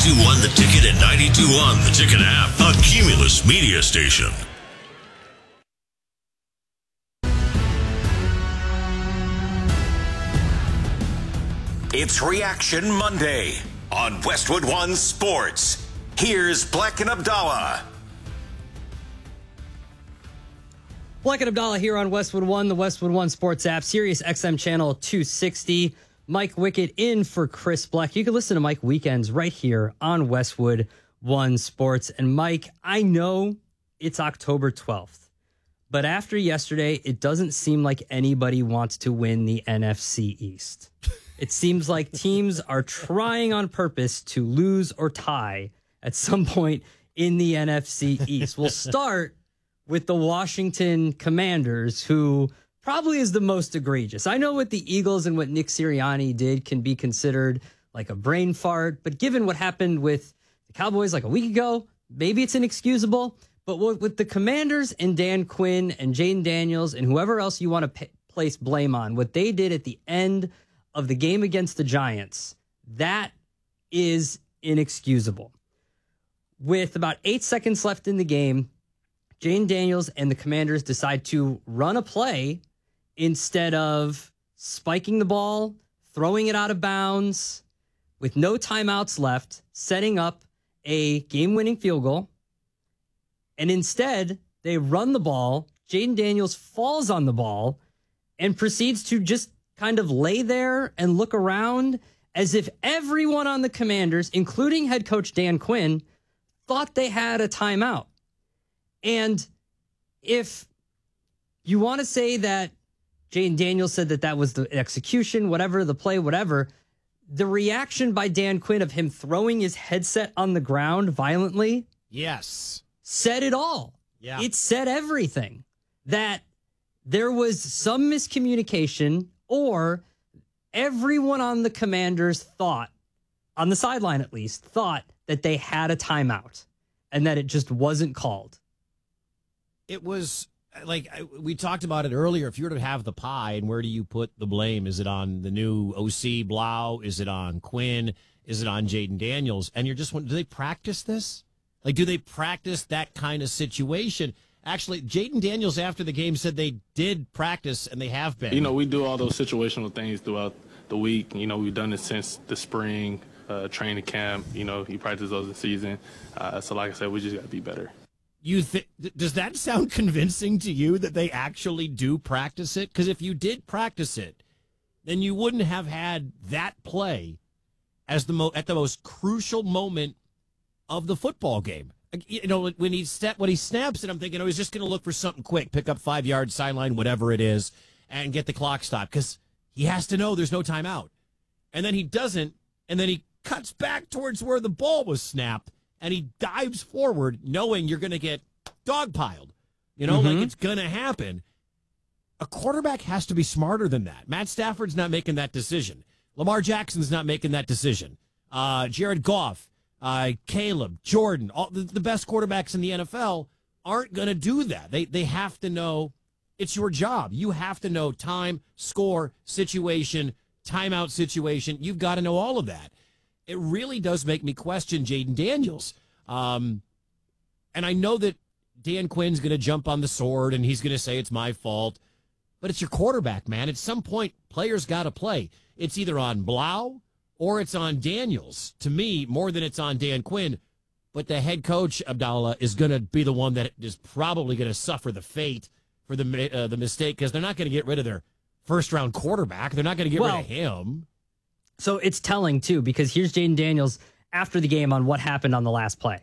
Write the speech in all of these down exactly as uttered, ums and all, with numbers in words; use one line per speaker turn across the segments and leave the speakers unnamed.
ninety-two point one The Ticket and ninety-two point one The Ticket app. A Cumulus media station.
It's Reaction Monday on Westwood One Sports. Here's Black and Abdallah.
Black and Abdallah here on Westwood One, the Westwood One Sports app, Sirius X M channel two sixty. Mike Wickett in for Chris Black. You can listen to Mike weekends right here on Westwood One Sports. And Mike, I know it's October twelfth, but after yesterday, it doesn't seem like anybody wants to win the N F C East. It seems like teams are trying on purpose to lose or tie at some point in the N F C East. We'll start with the Washington Commanders, who probably is the most egregious. I know what the Eagles and what Nick Sirianni did can be considered like a brain fart, but given what happened with the Cowboys like a week ago, maybe it's inexcusable. But with the Commanders and Dan Quinn and Jaden Daniels and whoever else you want to p- place blame on, what they did at the end of the game against the Giants, that is inexcusable. With about eight seconds left in the game, Jaden Daniels and the Commanders decide to run a play instead of spiking the ball, throwing it out of bounds, with no timeouts left, setting up a game-winning field goal. And instead, they run the ball. Jaden Daniels falls on the ball and proceeds to just kind of lay there and look around as if everyone on the Commanders, including head coach Dan Quinn, thought they had a timeout. And if you want to say that Jaden Daniels said that that was the execution, whatever, the play, whatever, the reaction by Dan Quinn of him throwing his headset on the ground violently,
yes,
said it all.
Yeah.
It said everything. That there was some miscommunication, or everyone on the Commanders thought, on the sideline at least, thought that they had a timeout and that it just wasn't called.
It was like we talked about it earlier. If you were to have the pie, and where do you put the blame? Is it on the new O C Blau? Is it on Quinn? Is it on Jaden Daniels? And you're just wondering, do they practice this? Like, do they practice that kind of situation? Actually, Jaden Daniels after the game said they did practice, and they have been.
You know, we do all those situational things throughout the week. You know, we've done it since the spring, uh, training camp. You know, you practice those in the season. Uh, so, like I said, we just got to be better.
You th- does that sound convincing to you that they actually do practice it? Because if you did practice it, then you wouldn't have had that play as the mo- at the most crucial moment of the football game. You know, when he step when he snaps it, I'm thinking, oh, he's just going to look for something quick, pick up five yards, sideline, whatever it is, and get the clock stopped because he has to know there's no timeout. And then he doesn't, and then he cuts back towards where the ball was snapped. And he dives forward knowing you're going to get dogpiled. You know, mm-hmm. like it's going to happen. A quarterback has to be smarter than that. Matt Stafford's not making that decision. Lamar Jackson's not making that decision. Uh, Jared Goff, uh, Caleb, Jordan, all the, the best quarterbacks in the N F L aren't going to do that. They, they have to know it's your job. You have to know time, score, situation, timeout situation. You've got to know all of that. It really does make me question Jaden Daniels. Um, and I know that Dan Quinn's going to jump on the sword and he's going to say it's my fault. But it's your quarterback, man. At some point, players got to play. It's either on Blau or it's on Daniels. To me, more than it's on Dan Quinn. But the head coach, Abdallah, is going to be the one that is probably going to suffer the fate for the, uh, the mistake because they're not going to get rid of their first-round quarterback. They're not going to get well, rid of him.
So it's telling, too, because here's Jaden Daniels after the game on what happened on the last play.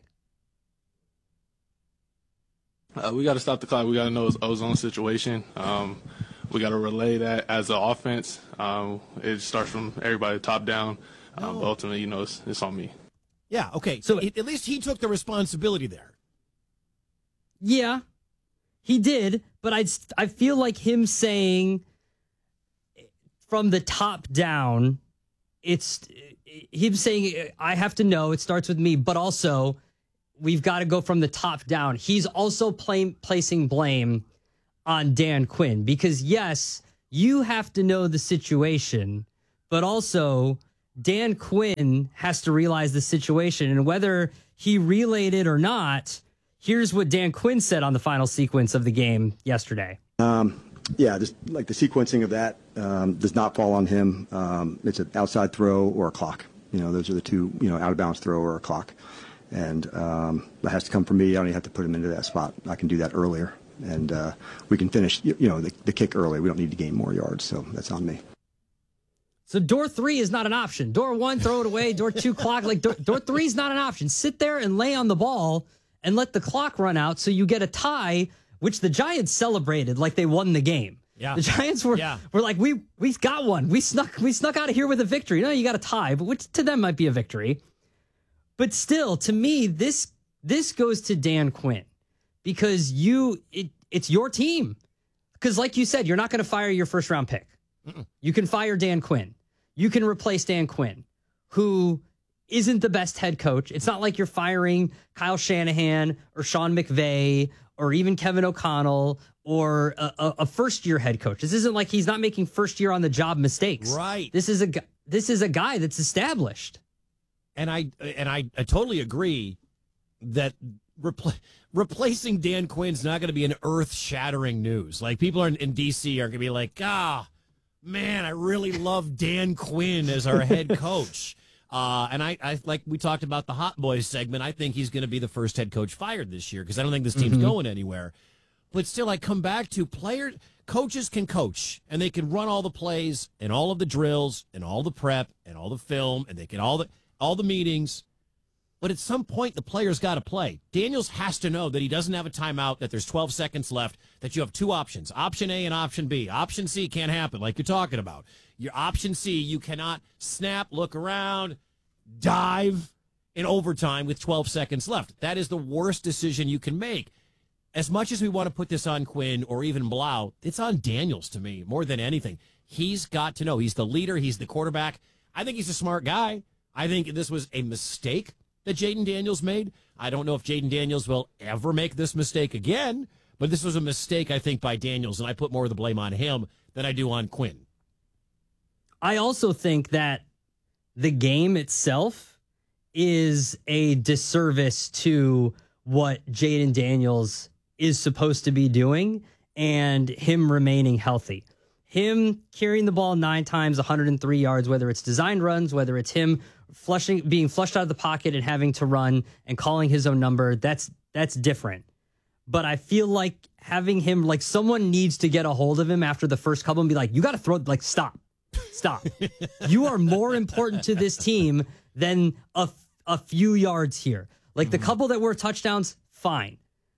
Uh, we got to stop the clock. We got to know it's ozone situation. Um, we got to relay that as an offense. Um, it starts from everybody top down. Um, no. But ultimately, you know, it's, it's on me.
Yeah, okay. So at least he took the responsibility there.
Yeah, he did. But I I feel like him saying from the top down, it's him saying, I have to know, it starts with me, but also we've got to go from the top down. He's also play, placing blame on Dan Quinn because, yes, you have to know the situation, but also Dan Quinn has to realize the situation, and whether he relayed it or not, here's what Dan Quinn said on the final sequence of the game yesterday.
Um, yeah, just like the sequencing of that um, does not fall on him. Um, it's an outside throw or a clock. You know, those are the two, you know, out of bounds throw or a clock. And um, that has to come from me. I don't even have to put him into that spot. I can do that earlier. And uh, we can finish, you know, the, the kick early. We don't need to gain more yards. So that's on me.
So door three is not an option. Door one, throw it away. Door two, clock. Like door, door three is not an option. Sit there and lay on the ball and let the clock run out so you get a tie, which the Giants celebrated like they won the game.
Yeah.
The Giants were
yeah.
were like, we we got one. We snuck we snuck out of here with a victory. No, you got a tie, but which to them might be a victory. But still, to me, this this goes to Dan Quinn because you it, it's your team. Because like you said, you're not going to fire your first round pick. Mm-mm. You can fire Dan Quinn. You can replace Dan Quinn, who isn't the best head coach. It's not like you're firing Kyle Shanahan or Sean McVay or even Kevin O'Connell or a, a, a first-year head coach. This isn't like he's not making first-year on-the-job mistakes.
Right.
This is a this is a guy that's established.
And I and I, I totally agree that repl- replacing Dan Quinn's not going to be an earth-shattering news. Like people are in, in D C are going to be like, ah, man, I really love Dan Quinn as our head coach. Uh, and I, I, like we talked about the Hot Boys segment, I think he's going to be the first head coach fired this year because I don't think this team's mm-hmm. going anywhere. But still, I come back to players, coaches can coach, and they can run all the plays and all of the drills and all the prep and all the film, and they can all the all the meetings. But at some point, the player's got to play. Daniels has to know that he doesn't have a timeout, that there's twelve seconds left, that you have two options, option A and option B. Option C can't happen, like you're talking about. Your option C, you cannot snap, look around, dive in overtime with twelve seconds left. That is the worst decision you can make. As much as we want to put this on Quinn or even Blau, it's on Daniels to me more than anything. He's got to know. He's the leader. He's the quarterback. I think he's a smart guy. I think this was a mistake that Jayden Daniels made. I don't know if Jayden Daniels will ever make this mistake again, but this was a mistake, I think, by Daniels, and I put more of the blame on him than I do on Quinn.
I also think that the game itself is a disservice to what Jayden Daniels is supposed to be doing and him remaining healthy. Him carrying the ball nine times, one hundred three yards, whether it's designed runs, whether it's him flushing, being flushed out of the pocket and having to run and calling his own number, that's that's different. But I feel like having him, like someone needs to get a hold of him after the first couple and be like, you got to throw, like, stop, stop. You are more important to this team than a, a few yards here. Like mm-hmm. the couple that were touchdowns, fine.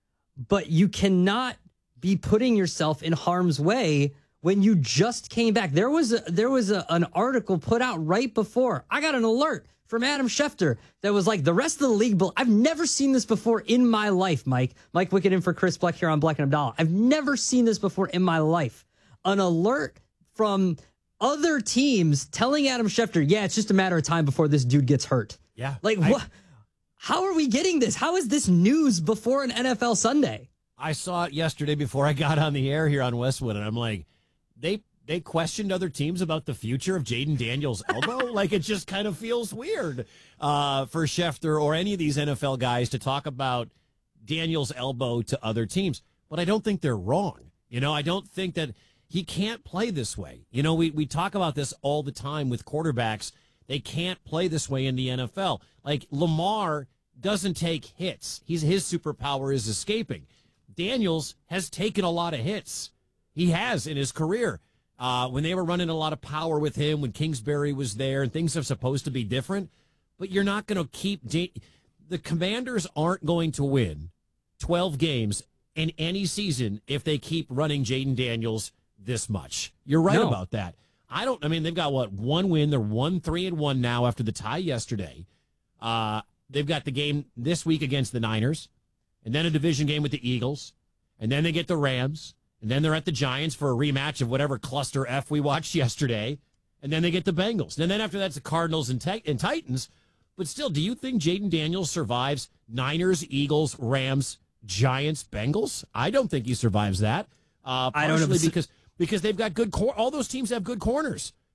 But you cannot be putting yourself in harm's way when you just came back. There was a, there was a, an article put out right before. I got an alert from Adam Schefter that was like, the rest of the league, I've never seen this before in my life, Mike. Mike Wickett in for Chris Bleck here on Bleck and Abdallah. I've never seen this before in my life. An alert from other teams telling Adam Schefter, yeah, it's just a matter of time before this dude gets hurt.
Yeah.
Like,
I-
what? How are we getting this? How is this news before an N F L Sunday?
I saw it yesterday before I got on the air here on Westwood, and I'm like, they they questioned other teams about the future of Jayden Daniels' elbow? Like, it just kind of feels weird uh, for Schefter or any of these N F L guys to talk about Daniels' elbow to other teams. But I don't think they're wrong. You know, I don't think that he can't play this way. You know, we, we talk about this all the time with quarterbacks. They can't play this way in the N F L. Like, Lamar doesn't take hits. He's his superpower is escaping. Daniels has taken a lot of hits. He has in his career. Uh, when they were running a lot of power with him, when Kingsbury was there, and things are supposed to be different. But you're not going to keep da- the Commanders aren't going to win twelve games in any season if they keep running Jayden Daniels this much. You're right
no.
about that. I don't. I mean, they've got what one win. They're one three and one now after the tie yesterday. Uh, They've got the game this week against the Niners, and then a division game with the Eagles, and then they get the Rams, and then they're at the Giants for a rematch of whatever cluster F we watched yesterday, and then they get the Bengals. And then after that's the Cardinals and, te- and Titans. But still, do you think Jayden Daniels survives Niners, Eagles, Rams, Giants, Bengals? I don't think he survives that. Uh,
I don't know
partially because because they've got good cor- all those teams have good corners.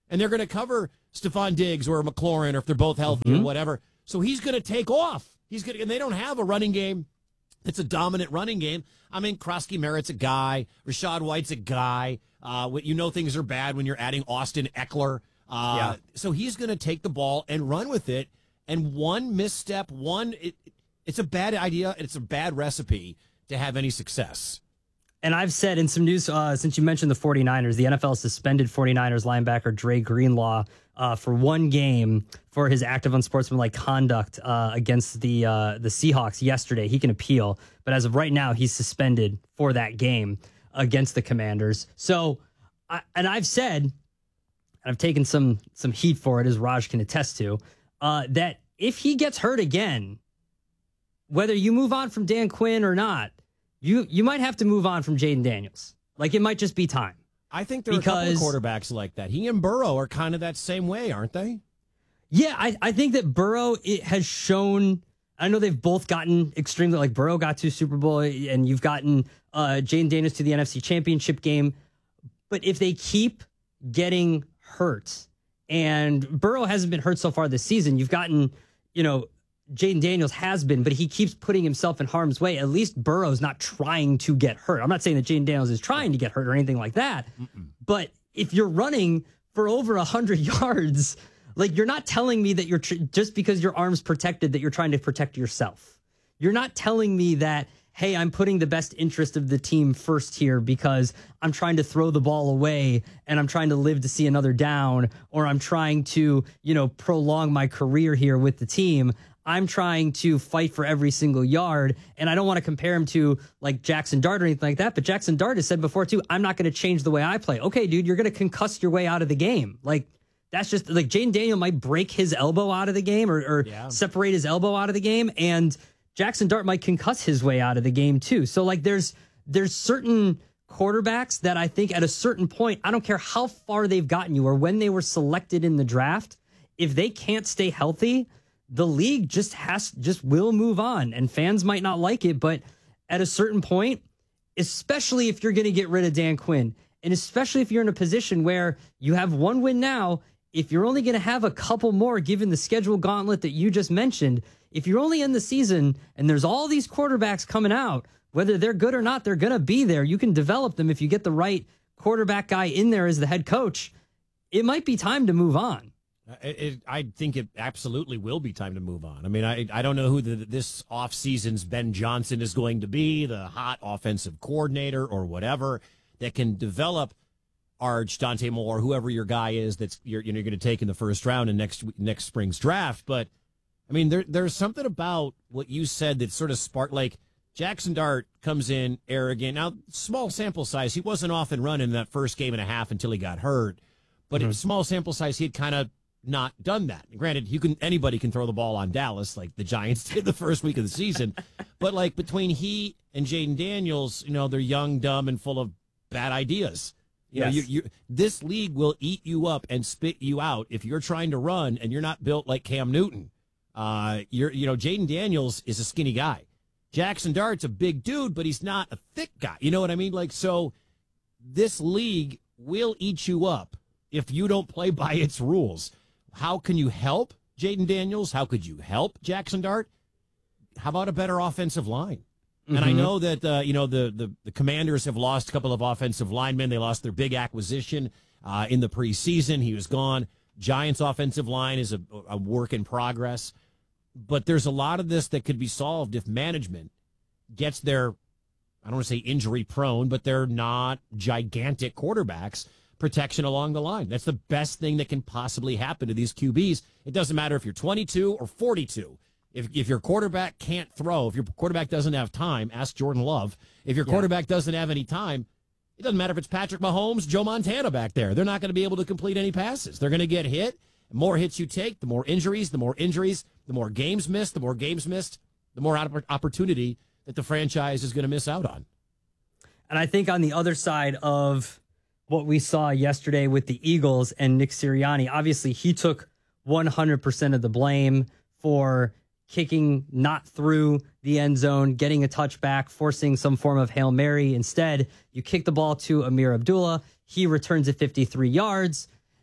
and they're going to cover Stephon Diggs or McLaurin, or if they're both healthy
Mm-hmm.
or whatever. So he's going to take off. He's going, and they don't have a running game. It's a dominant running game. I mean, Krosky Merritt's a guy. Rashad White's a guy. Uh, you know things are bad when you're adding Austin Eckler. Uh,
Yeah.
So he's going to take the ball and run with it. And one misstep, one it, it's a bad idea. It's a bad recipe to have any success.
And I've said in some news, uh, since you mentioned the 49ers, the N F L suspended 49ers linebacker Dre Greenlaw uh, for one game for his active unsportsmanlike conduct uh, against the uh, the Seahawks yesterday. He can appeal, but as of right now, he's suspended for that game against the Commanders. So, I, and I've said, and I've taken some some heat for it, as Raj can attest to, uh, that if he gets hurt again, whether you move on from Dan Quinn or not, You you might have to move on from Jaden Daniels. Like, it might just be time.
I think there are
Because-
a couple of quarterbacks like that. He and Burrow are kind of that same way, aren't they?
Yeah, I, I think that Burrow it has shown. I know they've both gotten extremely, like Burrow got to Super Bowl, and you've gotten uh, Jaden Daniels to the N F C Championship game. But if they keep getting hurt, and Burrow hasn't been hurt so far this season, you've gotten, you know, Jaden Daniels has been, but he keeps putting himself in harm's way. At least Burrow's not trying to get hurt. I'm not saying that Jaden Daniels is trying to get hurt or anything like that. Mm-mm. But if you're running for over one hundred yards, like, you're not telling me that you're tr- just because your arm's protected that you're trying to protect yourself. You're not telling me that, hey, I'm putting the best interest of the team first here because I'm trying to throw the ball away and I'm trying to live to see another down, or I'm trying to, you know, prolong my career here with the team. I'm trying to fight for every single yard, and I don't want to compare him to like Jackson Dart or anything like that, but Jackson Dart has said before too, I'm not going to change the way I play. Okay, dude, you're going to concuss your way out of the game. Like, that's just like Jaden Daniel might break his elbow out of the game, or, or
Yeah.
separate his elbow out of the game, and Jackson Dart might concuss his way out of the game too. So like there's there's certain quarterbacks that I think at a certain point, I don't care how far they've gotten you or when they were selected in the draft, if they can't stay healthy, the league just has just will move on, and fans might not like it, but at a certain point, especially if you're going to get rid of Dan Quinn, and especially if you're in a position where you have one win now, if you're only going to have a couple more given the schedule gauntlet that you just mentioned, if you're only in the season and there's all these quarterbacks coming out, whether they're good or not, they're going to be there. You can develop them if you get the right quarterback guy in there as the head coach. It might be time to move on.
It, it, I think it absolutely will be time to move on. I mean, I I don't know who the, this offseason's Ben Johnson is going to be, the hot offensive coordinator or whatever, that can develop Arch, Dante Moore, whoever your guy is that's you're, you know, you're going to take in the first round in next next spring's draft. But, I mean, there there's something about what you said that sort of sparked, like, Jackson Dart comes in arrogant. Now, small sample size. He wasn't off and running in that first game and a half until he got hurt. But mm-hmm. in small sample size, he had kind of not done that. Granted, you can anybody can throw the ball on Dallas like the Giants did the first week of the season. But, like, between he and Jaden Daniels, you know, they're young, dumb, and full of bad ideas. You
yes.
know, you, you, this league will eat you up and spit you out if you're trying to run and you're not built like Cam Newton. Uh, you're, you know, Jaden Daniels is a skinny guy. Jackson Dart's a big dude, but he's not a thick guy. You know what I mean? Like, so this league will eat you up if you don't play by its rules. How can you help Jaden Daniels? How could you help Jackson Dart? How about a better offensive line? Mm-hmm. And I know that, uh, you know, the, the, the Commanders have lost a couple of offensive linemen. They lost their big acquisition uh, in the preseason. He was gone. Giants' offensive line is a, a work in progress. But there's a lot of this that could be solved if management gets their, I don't want to say injury prone, but they're not gigantic quarterbacks, protection along the line. That's the best thing that can possibly happen to these Q Bs. It doesn't matter if you're twenty-two or forty-two. If if your quarterback can't throw, if your quarterback doesn't have time, ask Jordan Love. If your quarterback yeah. doesn't have any time, it doesn't matter if it's Patrick Mahomes, Joe Montana back there. They're not going to be able to complete any passes. They're going to get hit. The more hits you take, the more injuries, the more injuries, the more games missed, the more games missed, the more opportunity that the franchise is going to miss out on.
And I think on the other side of what we saw yesterday with the Eagles and Nick Sirianni, obviously he took one hundred percent of the blame for kicking not through the end zone, getting a touchback, forcing some form of Hail Mary. Instead, you kick the ball to Amir Abdullah. He returns it fifty-three yards.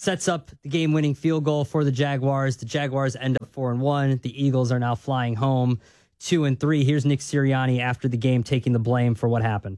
sets up the game-winning field goal for the Jaguars. The Jaguars end up four and one. The Eagles are now flying home two and three. Here's Nick Sirianni after the game taking the blame for what happened.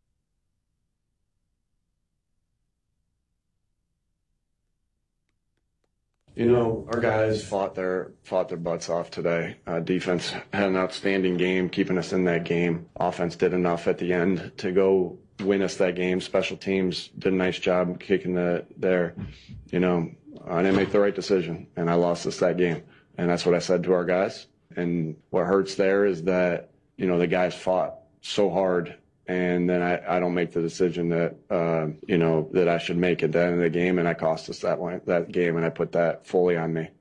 You know, our guys fought their fought their butts off today. Uh, defense had an outstanding game, keeping us in that game. Offense did enough at the end to go win us that game. Special teams did a nice job kicking the there. You know, I didn't make the right decision, and I lost us that game. And that's what I said to our guys. And what hurts there is that, you know, the guys fought so hard, and then I, I don't make the decision that, uh, you know, that I should make at the end of the game, and I cost us that one, that game, and I put that fully on me.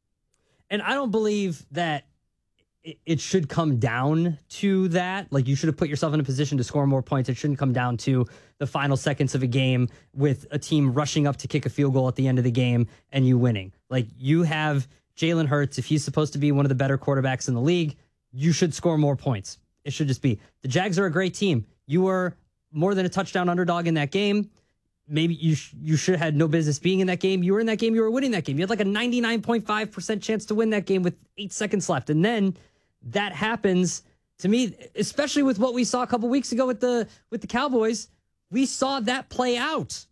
And I don't believe that it, it should come down to that. Like, you should have put yourself in a position to score more points. It shouldn't come down to the final seconds of a game with a team rushing up to kick a field goal at the end of the game and you winning. Like, you have Jalen Hurts. If he's supposed to be one of the better quarterbacks in the league, you should score more points. It should just be, the Jags are a great team. You were more than a touchdown underdog in that game. Maybe you sh- you should have had no business being in that game. You were in that game. You were winning that game. You had like a ninety-nine point five percent chance to win that game with eight seconds left. And then that happens. To me, especially with what we saw a couple weeks ago with the with the Cowboys, we saw that play out.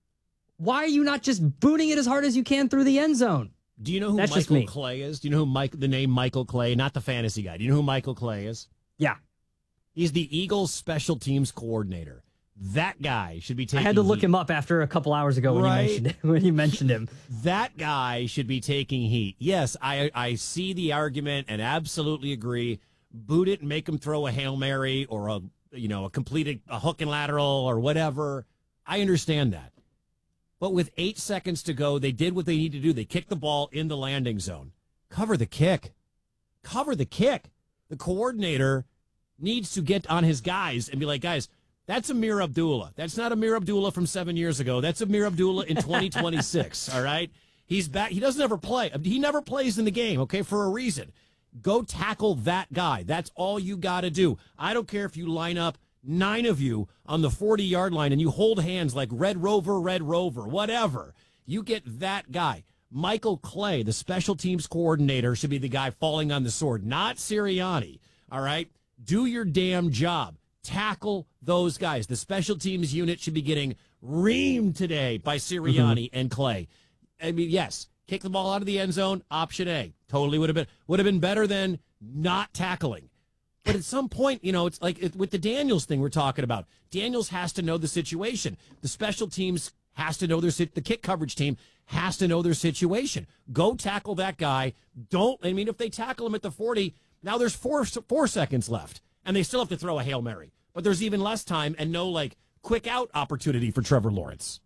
Why are you not just booting it as hard as you can through the end zone?
Do you know who
That's just
Michael
me.
Clay is? Do you know who Mike, the name Michael Clay, not the fantasy guy? Do you know who Michael Clay is?
Yeah.
He's the Eagles special teams coordinator. That guy should be taking
I had to look
heat.
him up after a couple hours ago when
Right.
you mentioned it, when you mentioned him.
That guy should be taking heat. Yes, I I see the argument and absolutely agree. Boot it and make him throw a Hail Mary or a you know a completed a hook and lateral or whatever. I understand that. But with eight seconds to go, they did what they need to do. They kicked the ball in the landing zone. Cover the kick. Cover the kick. The coordinator needs to get on his guys and be like, guys, that's Amir Abdullah. That's not Amir Abdullah from seven years ago. That's Amir Abdullah in twenty twenty-six, all right? He's back. He doesn't ever play. He never plays in the game, okay, for a reason. Go tackle that guy. That's all you got to do. I don't care if you line up nine of you on the forty-yard line and you hold hands like Red Rover, Red Rover, whatever. You get that guy. Michael Clay, the special teams coordinator, should be the guy falling on the sword, not Sirianni, all right? Do your damn job. Tackle those guys. The special teams unit should be getting reamed today by Sirianni mm-hmm. and Clay. I mean, yes, kick the ball out of the end zone, option A. Totally would have been would have been better than not tackling. But at some point, you know, it's like it, with the Daniels thing we're talking about. Daniels has to know the situation. The special teams has to know their the kick coverage team has to know their situation. Go tackle that guy. Don't. I mean, if they tackle him at the forty, now there's four four seconds left. And they still have to throw a Hail Mary. But there's even less time and no, like, quick out opportunity for Trevor Lawrence.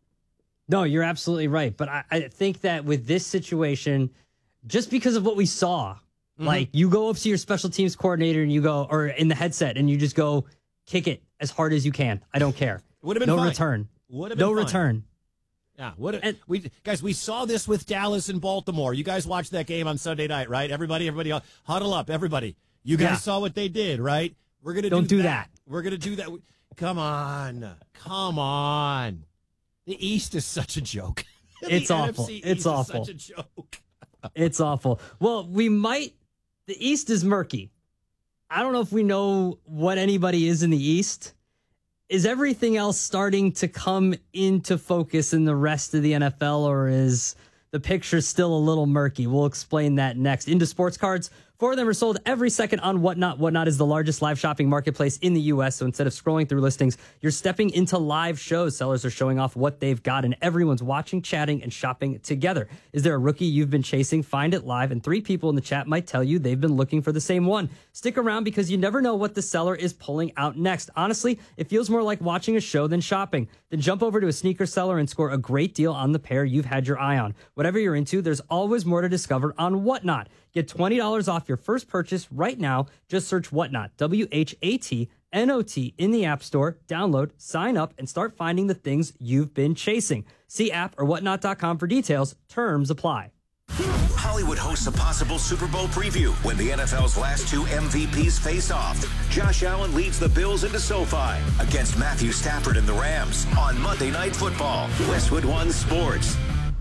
No, you're absolutely right. But I, I think that with this situation, just because of what we saw, mm-hmm. like, you go up to your special teams coordinator and you go, or in the headset, and you just go, kick it as hard as you can. I don't care.
Would have been
no
fine.
return.
Would have been
no
fine.
return.
Yeah, what we guys, we saw this with Dallas and Baltimore. You guys watched that game on Sunday night, right? Everybody, everybody, huddle up, everybody. You guys yeah. saw what they did, right? We're gonna
don't
do,
do
that.
that.
We're gonna do that. Come on, come on. The East is such a joke.
It's awful.
N F C
it's
East
awful.
Is such a joke.
It's awful. Well, we might. The East is murky. I don't know if we know what anybody is in the East. Is everything else starting to come into focus in the rest of the N F L, or is the picture still a little murky? We'll explain that next. Into sports cards. Four of them are sold every second on Whatnot. Whatnot is the largest live shopping marketplace in the U S. So instead of scrolling through listings, you're stepping into live shows. Sellers are showing off what they've got, and everyone's watching, chatting, and shopping together. Is there a rookie you've been chasing? Find it live, and three people in the chat might tell you they've been looking for the same one. Stick around because you never know what the seller is pulling out next. Honestly, it feels more like watching a show than shopping. Then jump over to a sneaker seller and score a great deal on the pair you've had your eye on. Whatever you're into, there's always more to discover on Whatnot. Get twenty dollars off your first purchase right now. Just search Whatnot, W H A T N O T, in the App Store. Download, sign up, and start finding the things you've been chasing. See app or whatnot dot com for details. Terms apply.
Hollywood hosts a possible Super Bowl preview when the N F L's last two M V Ps face off. Josh Allen leads the Bills into SoFi against Matthew Stafford and the Rams on Monday Night Football. Westwood One Sports.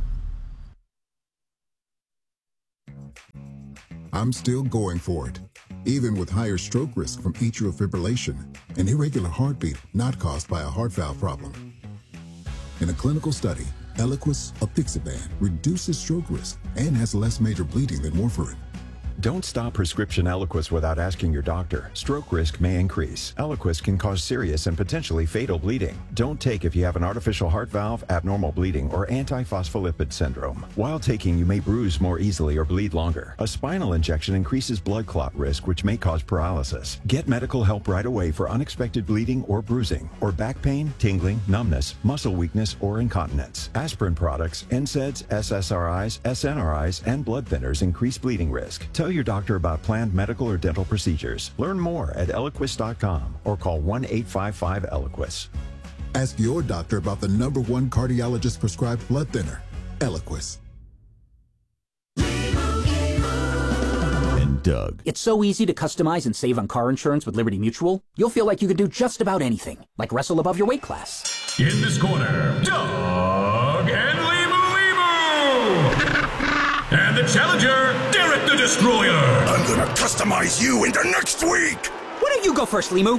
I'm still going for it, even with higher stroke risk from atrial fibrillation, an irregular heartbeat not caused by a heart valve problem. In a clinical study, Eliquis apixaban reduces stroke risk and has less major bleeding than warfarin.
Don't stop prescription Eliquis without asking your doctor. Stroke risk may increase. Eliquis can cause serious and potentially fatal bleeding. Don't take if you have an artificial heart valve, abnormal bleeding, or antiphospholipid syndrome. While taking, you may bruise more easily or bleed longer. A spinal injection increases blood clot risk, which may cause paralysis. Get medical help right away for unexpected bleeding or bruising, or back pain, tingling, numbness, muscle weakness, or incontinence. Aspirin products, N SAIDs, S S R Is, S N R Is, and blood thinners increase bleeding risk. Tell your doctor about planned medical or dental procedures. Learn more at Eliquis dot com or call one eight five five Eliquis.
Ask your doctor about the number one cardiologist prescribed blood thinner, Eliquis.
And Doug. It's so easy to customize and save on car insurance with Liberty Mutual. You'll feel like you can do just about anything, like wrestle above your weight class.
In this corner, Doug and Limu Limu! And the challenger, Derek the Destroyer.
I'm gonna customize you into next week.
Why don't you go first, Limu?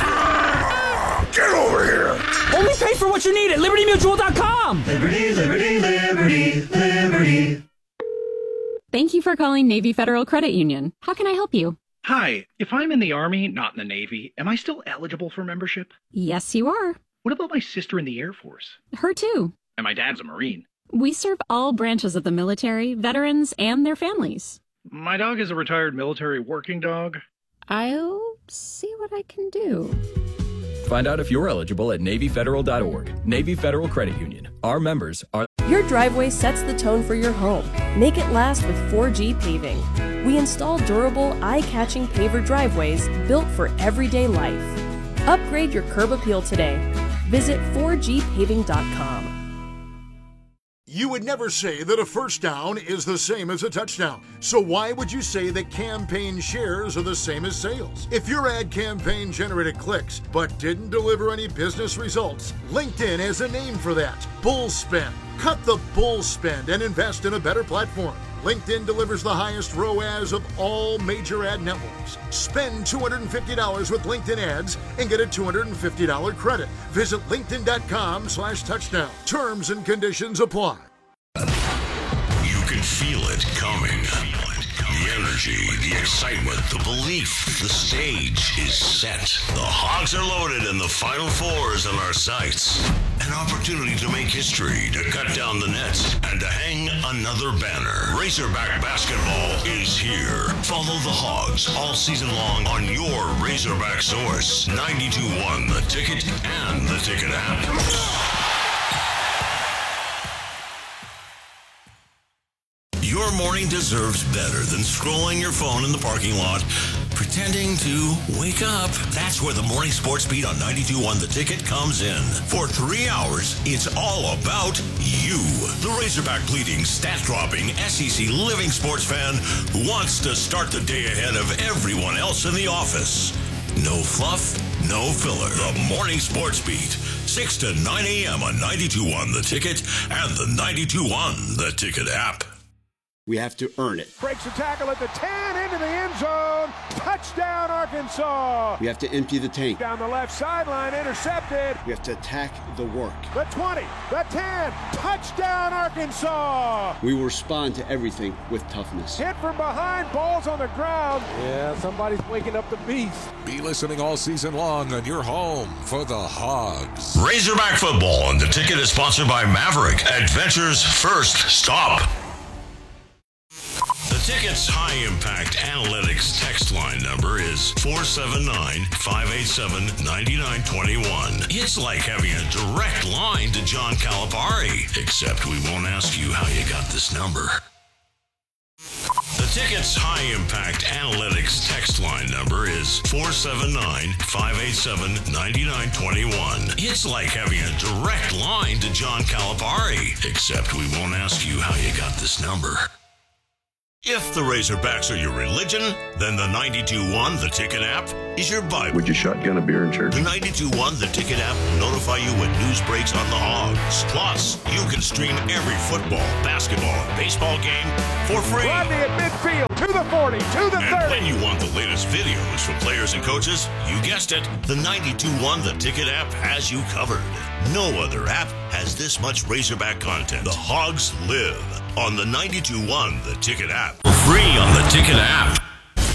Ah, get over here.
Only pay for what you need at Liberty Mutual dot com.
Liberty, Liberty, Liberty, Liberty.
Thank you for calling Navy Federal Credit Union. How can I help you?
Hi, if I'm in the Army, not in the Navy, am I still eligible for membership?
Yes, you are.
What about my sister in the Air Force?
Her too.
And my dad's a Marine.
We serve all branches of the military, veterans, and their families.
My dog is a retired military working dog.
I'll see what I can do.
Find out if you're eligible at Navy Federal dot org. Navy Federal Credit Union. Our members are...
Your driveway sets the tone for your home. Make it last with four G Paving. We install durable, eye-catching paver driveways built for everyday life. Upgrade your curb appeal today. Visit four G paving dot com.
You would never say that a first down is the same as a touchdown. So why would you say that campaign shares are the same as sales? If your ad campaign generated clicks but didn't deliver any business results, LinkedIn has a name for that: bull spend. Cut the bull spend and invest in a better platform. LinkedIn delivers the highest R O A S of all major ad networks. Spend two hundred fifty dollars with LinkedIn ads and get a two hundred fifty dollars credit. Visit linkedin dot com slash touchdown. Terms and conditions apply.
You can feel it coming. The energy, the excitement, the belief. The stage is set. The Hogs are loaded and the Final Fours in our sights. An opportunity to make history, to cut down the nets, and to hang another banner. Razorback basketball is here. Follow the Hogs all season long on your Razorback source. ninety-two point one The Ticket and the Ticket app. Your morning deserves better than scrolling your phone in the parking lot, pretending to wake up. That's where the morning sports beat on ninety-two point one The Ticket comes in. For three hours, it's all about you. The Razorback bleeding, stat-dropping, S E C living sports fan who wants to start the day ahead of everyone else in the office. No fluff, no filler. The morning sports beat, six to nine a.m. on ninety-two point one The Ticket and the ninety-two point one The Ticket app.
We have to earn it.
Breaks a tackle at the ten, into the end zone. Touchdown, Arkansas.
We have to empty the tank.
Down the left sideline, intercepted.
We have to attack the work.
The twenty, the ten, touchdown, Arkansas.
We will respond to everything with toughness.
Hit from behind, balls on the ground. Yeah, somebody's waking up the beast.
Be listening all season long on your home for the Hogs.
Razorback football on The Ticket is sponsored by Maverick, Adventure's first stop. The Ticket's high-impact analytics text line number is four seven nine, five eight seven, nine nine two one. It's like having a direct line to John Calipari, except we won't ask you how you got this number. The Ticket's high-impact analytics text line number is four seven nine, five eight seven, nine nine two one. It's like having a direct line to John Calipari, except we won't ask you how you got this number. If the Razorbacks are your religion, then the ninety-two point one The Ticket app is your Bible.
Would you shotgun a beer in church?
The ninety-two point one The Ticket app will notify you when news breaks on the Hogs. Plus, you can stream every football, basketball, and baseball game for free.
Rodney at midfield. to the forty, to the
And
thirty.
when you want the latest videos from players and coaches, you guessed it, the ninety-two one The Ticket app has you covered. No other app has this much Razorback content. The Hogs live on the ninety-two one The Ticket app. Free on the Ticket app.